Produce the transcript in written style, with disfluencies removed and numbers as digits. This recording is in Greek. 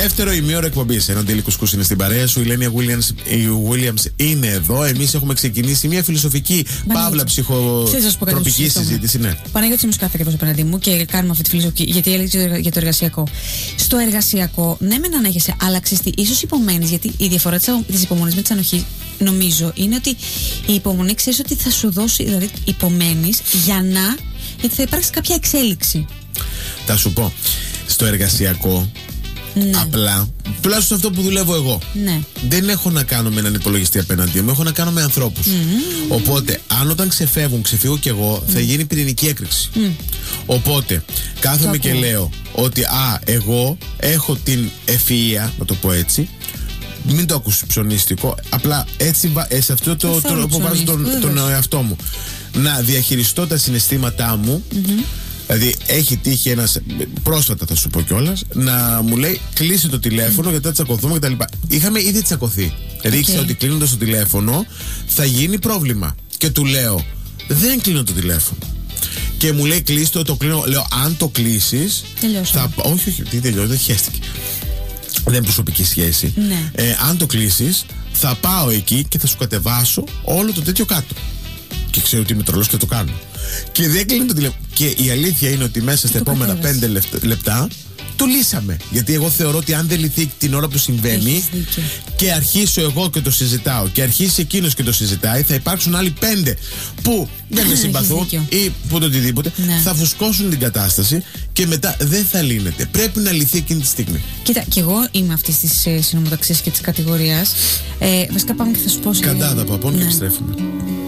Δεύτερο ημίωρο εκπομπής. Ενώ Ντέλη Κουσκούς είναι στην παρέα σου, η Λένια Williams είναι εδώ. Εμείς έχουμε ξεκινήσει μια φιλοσοφική παύλα ψυχοτροπική συζήτηση. Ναι. Παναγιώτης μου κάθεται εδώ απέναντί μου και κάνουμε αυτή τη φιλοσοφική, γιατί έλεγε για το εργασιακό. Στο εργασιακό, ναι, μεν ανέχεσαι, αλλά ξέρεις, ίσως υπομένεις, γιατί η διαφορά της υπομονής με της ανοχής, νομίζω, είναι ότι η υπομονή ξέρεις ότι θα σου δώσει, δηλαδή υπομένεις γιατί θα υπάρξει κάποια εξέλιξη. Θα σου πω, στο εργασιακό, ναι, απλά, τουλάχιστον αυτό που δουλεύω εγώ, ναι, δεν έχω να κάνω με έναν υπολογιστή απέναντί μου, έχω να κάνω με ανθρώπους. Οπότε, αν όταν ξεφύγω κι εγώ, θα γίνει πυρηνική έκρηξη. Οπότε, κάθομαι και λέω ότι εγώ έχω την ευφυΐα, να το πω έτσι. Μην το ακούσει ψωνίστικο, απλά έτσι σε αυτό το τρόπο βάζω τον εαυτό μου. Να διαχειριστώ τα συναισθήματά μου. Δηλαδή, έχει τύχει ένας, πρόσφατα θα σου πω κιόλας, να μου λέει κλείσε το τηλέφωνο γιατί θα τσακωθούμε κτλ. Είχαμε ήδη τσακωθεί. Δηλαδή, ήξερα ότι κλείνοντας το τηλέφωνο θα γίνει πρόβλημα. Και του λέω, δεν κλείνω το τηλέφωνο. Και μου λέει κλείστο, το κλείνω. Λέω, αν το κλείσεις. Όχι, τι τελειώσει, δεν χαίστηκε. Δεν είναι προσωπική σχέση. Ναι. Αν το κλείσεις, θα πάω εκεί και θα σου κατεβάσω όλο το τέτοιο κάτω. Και ξέρω ότι είμαι τρελός και θα το κάνω. Και δεν κλείνω το τηλέφωνο. Και η αλήθεια είναι ότι μέσα στα επόμενα 5 λεπτά το λύσαμε. Γιατί εγώ θεωρώ ότι αν δεν λυθεί την ώρα που συμβαίνει και αρχίσω εγώ και το συζητάω και αρχίσει εκείνος και το συζητάει, θα υπάρξουν άλλοι 5 που δεν με συμπαθούν ή που το οτιδήποτε, ναι, θα φουσκώσουν την κατάσταση και μετά δεν θα λύνεται. Πρέπει να λυθεί εκείνη τη στιγμή. Κοίτα, κι εγώ είμαι αυτή τη συνομοταξία και τη κατηγορία. Βασικά πάμε και θα σου πω. Κατά τα παπών, ναι, και επιστρέφουμε.